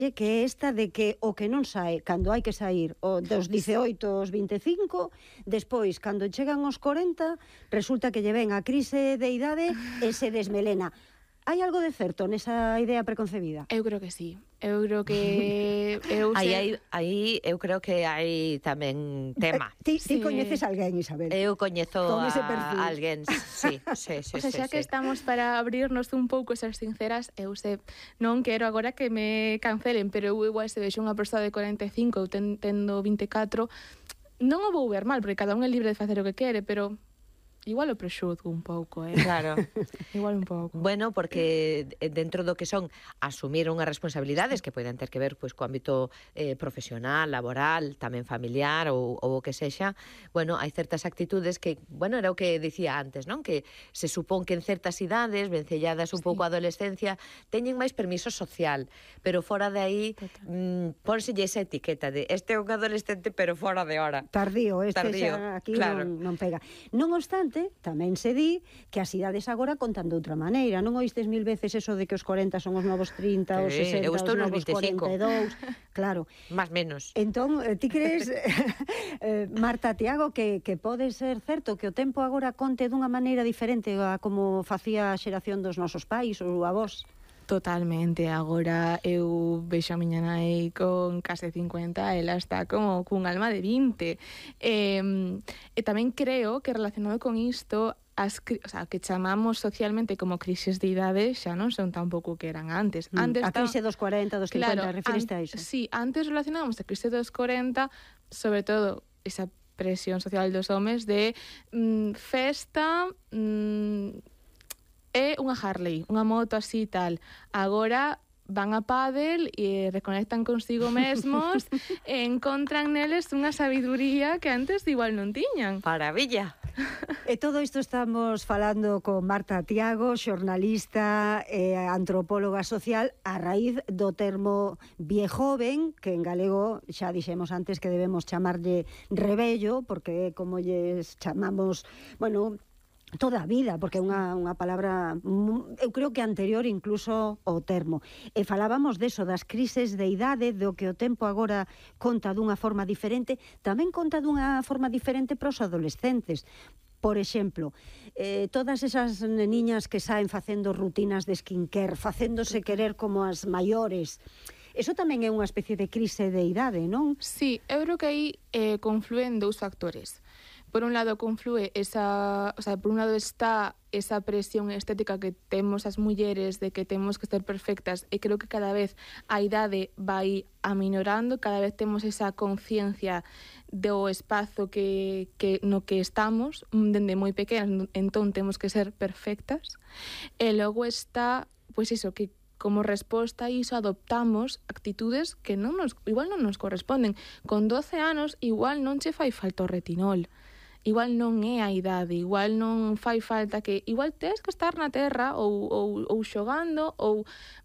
que é esta de que o que non sae cando hai que sair o dos 18 aos 25, despois, cando chegan os 40, resulta que lle ven a crise de idade e se desmelena. Hai algo de certo nesa idea preconcebida? Eu creo que sí. Eu creo que... Aí eu creo que hai tamén tema. Ti coñeces alguén, Isabel? Eu coñezo con a ese perfil. alguén, sí. O sea, xa que estamos para abrirnos un pouco e ser sinceras, eu non quero agora que me cancelen, pero eu igual se vexo unha persoa de 45 ou tendo 24, non o vou ver mal, porque cada un é libre de facer o que quere, pero... igual o prexuzgo un pouco, Claro. Igual un pouco. Bueno, porque dentro do que son asumir unhas responsabilidades que poden ter que ver pois co ámbito profesional, laboral, tamén familiar ou o que sexa, bueno, hai certas actitudes que, bueno, era o que dicía antes, non? Que se supón que en certas idades, vencelladas un pouco a adolescencia, teñen máis permiso social, pero fora de aí pónselle esa etiqueta de este é un adolescente pero fora de hora. Tardío, xa aquí claro. non pega. Non obstante, tamén se di que as idades agora contan de outra maneira. Non oístes 1000 veces eso de que os 40 son os novos 30, os 60, os novos 42. Claro. Más menos. Entón, ti crees, Marta, Tiago, que pode ser certo que o tempo agora conte dunha maneira diferente a como facía a xeración dos nosos pais ou avós? Totalmente, agora eu vexo a miña nai con case 50, ela está como cun alma de 20. E tamén creo que relacionado con isto, que chamamos socialmente como crises de idade xa non son tampouco que eran antes. A crise dos 40, dos 50, claro, referiste a iso? Sí, antes relacionábamos a crise dos 40, sobre todo esa presión social dos homes de festa... é unha Harley, unha moto así tal. Agora van a pádel e reconectan consigo mesmos e encontran neles unha sabiduría que antes igual non tiñan. Maravilla. E todo isto estamos falando con Marta Tiago, xornalista e antropóloga social, a raíz do termo viejoven, que en galego xa dixemos antes que debemos chamarlle rebello, porque como lles chamamos, bueno, toda a vida, porque é unha palabra, eu creo que anterior incluso ao termo. E falábamos deso, das crises de idade, do que o tempo agora conta dunha forma diferente, tamén conta dunha forma diferente para os adolescentes. Por exemplo, todas esas neniñas que saen facendo rutinas de skincare, facéndose querer como as maiores, eso tamén é unha especie de crise de idade, non? Sí, eu creo que aí confluen dous factores. Por un lado conflúe por un lado está esa presión estética que temos as mulleres de que temos que ser perfectas, e creo que cada vez a idade vai aminorando, cada vez temos esa conciencia do espazo que no que estamos, dende moi pequenas, entón temos que ser perfectas. E logo está, pois iso, que como resposta a iso adoptamos actitudes que igual non nos corresponden. Con 12 anos igual non che fai falta o retinol. Igual non é a idade, igual non fai falta que... Igual tes que estar na terra ou xogando ou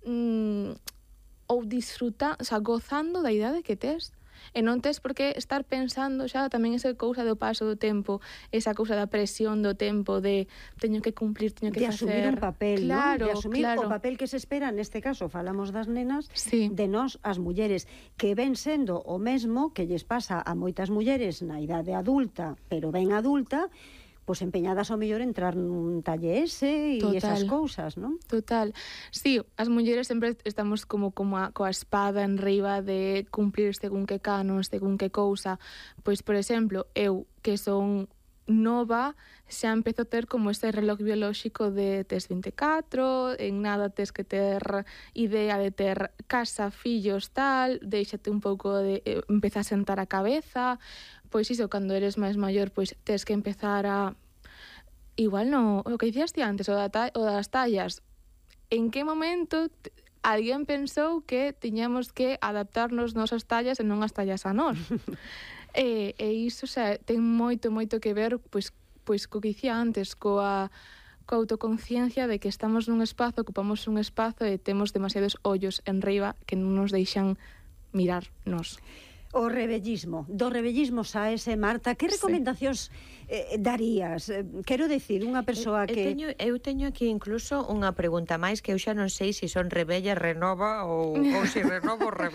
disfrutando, gozando da idade que tes. E non tes por que estar pensando xa tamén esa cousa do paso do tempo, esa cousa da presión do tempo de teño que cumplir, teño que facer... De asumir un papel, claro, non? De asumir claro. O papel que se espera, neste caso falamos das nenas, sí, de nós as mulleres, que ven sendo o mesmo que lles pasa a moitas mulleres na idade adulta, pero ben adulta, pois empeñadas ao mellor entrar nun talle ese e esas cousas, non? Total. Sí, as mulleres sempre estamos como coa espada en riba de cumplir según que canos, según que cousa. Pois, por exemplo, eu, que son nova, xa empezo a ter como ese reloj biolóxico de tes 24, en nada tes que ter idea de ter casa, fillos, tal, déixate un pouco de... empeza a sentar a cabeza... Pois iso, cando eres máis maior, pois tes que empezar a... Igual non, o que dicías ti antes, o das tallas. En que momento alguén pensou que tiñamos que adaptarnos nosas tallas e non as tallas a nós? E iso, xa, ten moito que ver, pois co que dicía antes, coa autoconciencia de que estamos nun espazo, ocupamos un espazo e temos demasiados ollos en riba que non nos deixan mirar nos. O rebellismo. Do rebellismo saese, Marta, que recomendacións darías? Quero decir, unha persoa que... Eu teño aquí incluso unha pregunta máis que eu xa non sei se son rebella, renova ou se renovo,